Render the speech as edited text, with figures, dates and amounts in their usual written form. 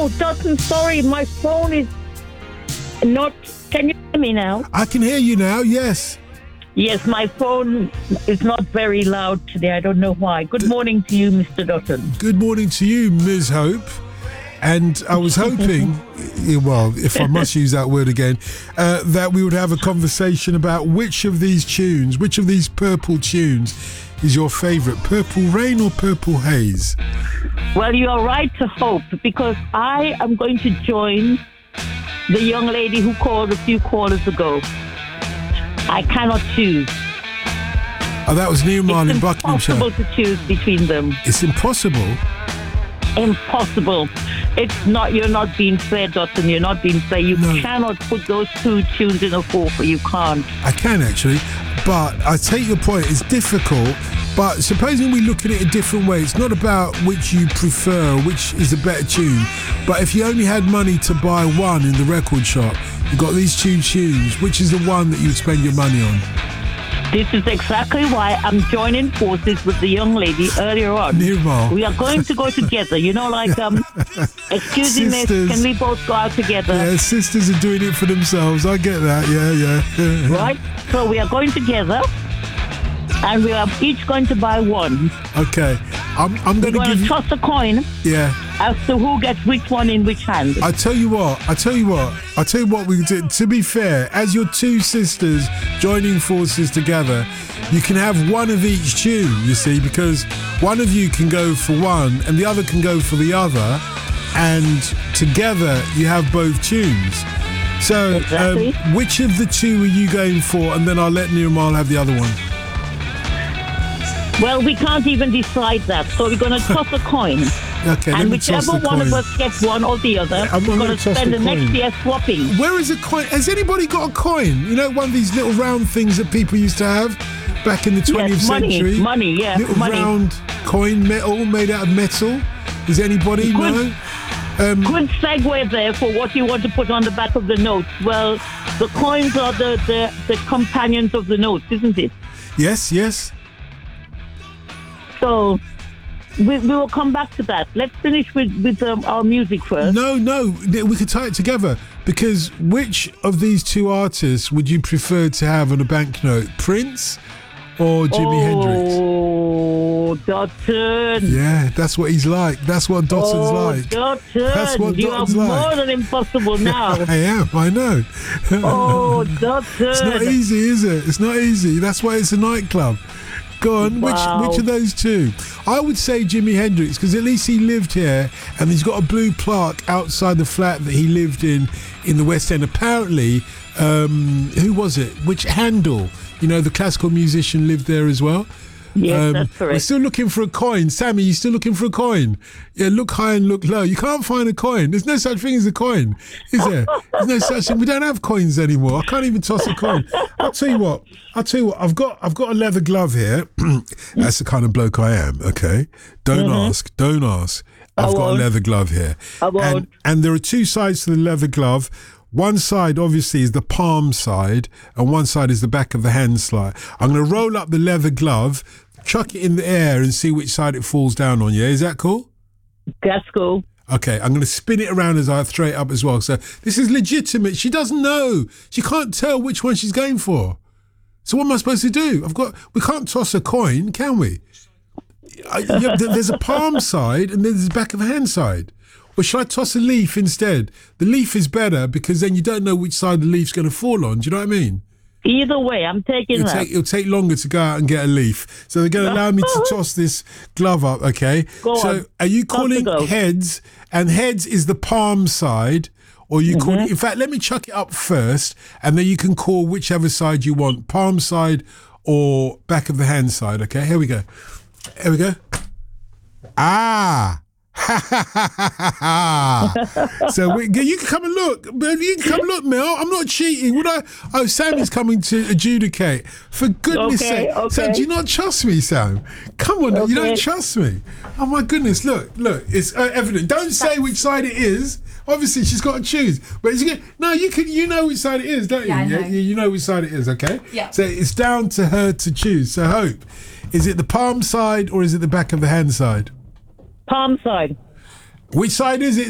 Oh, Dutton, sorry, my phone is not... Can you hear me now? I can hear you now, yes. Yes, my phone is not very loud today. I don't know why. Good morning to you, Mr. Dutton. Good morning to you, Ms. Hope. And I was hoping, well, if I must use that word again, that we would have a conversation about which of these tunes, which of these purple tunes is your favourite, Purple Rain or Purple Haze? Well, you are right to hope, because I am going to join the young lady who called a few callers ago. I cannot choose. Oh, that was Nirmal in Buckinghamshire. It's impossible to choose between them. It's impossible? Impossible. It's not. You're not being fair, Dutton. You're not being fair. You cannot put those two tunes in a four. You can't. I can, actually. But I take your point. It's difficult. But supposing we look at it a different way, it's not about which you prefer, which is the better tune. But if you only had money to buy one in the record shop, you've got these two tunes, which is the one that you'd spend your money on? This is exactly why I'm joining forces with the young lady earlier on. Nirmal. We are going to go together. You know, like, excuse me, can we both go out together? Yeah, sisters are doing it for themselves. I get that. Yeah. Right? So we are going together, and we are each going to buy one. Okay. I'm going to give you... toss a coin. Yeah. As to who gets which one in which hand. I tell you what we did. To be fair, as your two sisters joining forces together, you can have one of each tune, you see, because one of you can go for one and the other can go for the other, and together you have both tunes. So, exactly. Which of the two are you going for? And then I'll let Nirmal have the other one. Well, we can't even decide that, so we're going to toss a coin. Okay, and whichever one of us gets one or the other, we're going to spend the next year swapping. Where is a coin? Has anybody got a coin? You know, one of these little round things that people used to have back in the 20th century? Money, yeah. Little round coin, metal, made out of metal. Does anybody know? Good segue there for what you want to put on the back of the notes. Well, the coins are the companions of the notes, isn't it? Yes. So... We will come back to that. Let's finish with our music first. No, we could tie it together, because which of these two artists would you prefer to have on a banknote, Prince or Jimi Hendrix? Oh, Dutton. Yeah, that's what he's like. That's what Dotton's like. Dutton. That's what Dotton's you are like. more than impossible now. I am, I know. Oh, Dutton. It's not easy, is it? It's not easy. That's why it's a nightclub. Go on, wow. Which of those two? I would say Jimi Hendrix, because at least he lived here and he's got a blue plaque outside the flat that he lived in the West End. Apparently, who was it? Which Handel, the classical musician, lived there as well. Yes, that's correct. We're still looking for a coin. Sammy, you still looking for a coin? Yeah, look high and look low. You can't find a coin. There's no such thing as a coin, is there? There's no such thing. We don't have coins anymore. I can't even toss a coin. I'll tell you what. I've got a leather glove here. That's the kind of bloke I am. Okay. Don't ask. I've got a leather glove here. I won't. And there are two sides to the leather glove. One side, obviously, is the palm side, and one side is the back of the hand side. I'm going to roll up the leather glove, chuck it in the air, and see which side it falls down on. Yeah, is that cool? That's cool. Okay, I'm going to spin it around as I throw it up as well. So this is legitimate. She doesn't know. She can't tell which one she's going for. So what am I supposed to do? We can't toss a coin, can we? There's a palm side and there's the back of the hand side. Or should I toss a leaf instead? The leaf is better because then you don't know which side the leaf's going to fall on. Do you know what I mean? Either way, I'm taking that. It'll take longer to go out and get a leaf. So they're going to allow me to toss this glove up, okay? Go on. Are you calling heads? And heads is the palm side. Or you call it... In fact, let me chuck it up first. And then you can call whichever side you want. Palm side or back of the hand side, okay? Here we go. Ah! So you can come and look. You can come and look, Mel. I'm not cheating. Would I? Oh, Sammy's coming to adjudicate. For goodness sake. Okay. Sam, do you not trust me, Sam? Come on, you don't trust me. Oh my goodness, look. It's evident. Don't say which side it is. Obviously, she's got to choose. But no, you know which side it is, don't you? Yeah, I know. You know which side it is, okay? Yeah. So it's down to her to choose. So Hope, is it the palm side or is it the back of the hand side? Palm side. Which side is it?